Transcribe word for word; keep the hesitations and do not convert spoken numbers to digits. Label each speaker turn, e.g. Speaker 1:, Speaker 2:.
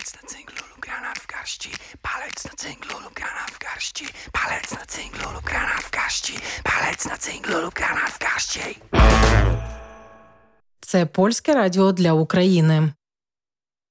Speaker 1: Palec na cynglu lub granat w garści. Palec na cynglu lub granat w garści. Palec na cynglu lub granat w garści. Palec на cynglu lub granat w garści.
Speaker 2: Це Польське радіо для України.